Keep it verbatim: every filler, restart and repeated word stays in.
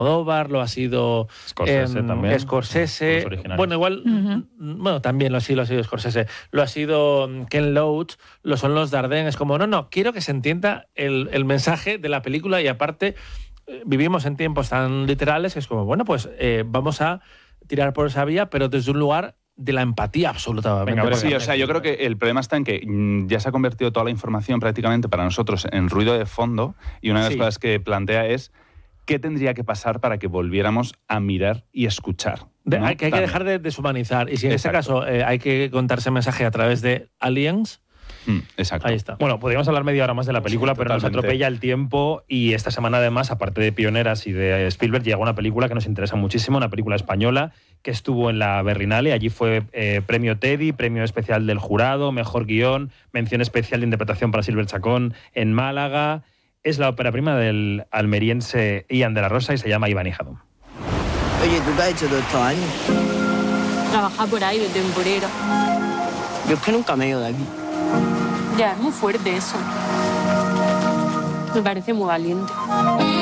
Almodóvar, lo ha sido Scorsese eh, también. Scorsese. Bueno, igual, uh-huh. bueno, también lo ha sido, lo ha sido Scorsese. Lo ha sido Ken Loach, lo son los Dardenne. Es como, no, no, quiero que se entienda el, el mensaje de la película y aparte eh, vivimos en tiempos tan literales que es como, bueno, pues eh, vamos a tirar por esa vía, pero desde un lugar de la empatía absoluta. Venga, sí, o sea, yo creo que el problema está en que mmm, ya se ha convertido toda la información prácticamente para nosotros en ruido de fondo y una de las sí. cosas que plantea es qué tendría que pasar para que volviéramos a mirar y escuchar. De, ¿no? hay que, hay que dejar de deshumanizar y si en Exacto. este caso eh, hay que contarse mensaje a través de aliens. Mm, exacto. Ahí está. Bueno, podríamos hablar media hora más de la película, sí, pero nos atropella el tiempo y esta semana además, aparte de Pioneras y de Spielberg, llega una película que nos interesa muchísimo, una película española que estuvo en la Berlinale, allí fue eh, premio Teddy, premio especial del jurado, mejor guión, mención especial de interpretación para Silver Chacón en Málaga. Es la ópera prima del almeriense Ian de la Rosa y se llama Iván y Jadón. Oye, ¿tú qué has hecho todos estos años? Trabajar por ahí de temporero. Yo es que nunca me he ido de aquí. Ya, es muy fuerte eso. Me parece muy valiente.